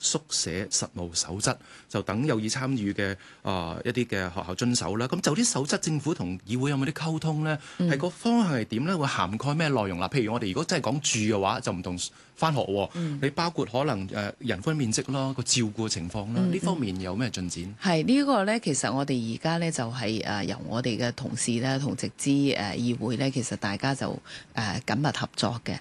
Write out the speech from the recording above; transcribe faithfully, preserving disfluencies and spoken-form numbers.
宿舍實務守則，就等有意參與嘅啊一啲嘅學校遵守啦。咁就啲守則，政府同議會有冇啲溝通呢？係、嗯、個方向係點呢？會涵蓋咩內容啦？譬如我哋如果真係講住嘅話，就唔同返學喎。嗯、你包括可能誒人均面積啦、個照顧情況啦，呢、嗯、方面有咩進展？ 係呢、呢個呢，其實我哋而家呢，就係誒由我哋嘅同事咧同直資誒議會呢，其實大家就誒緊密合作嘅。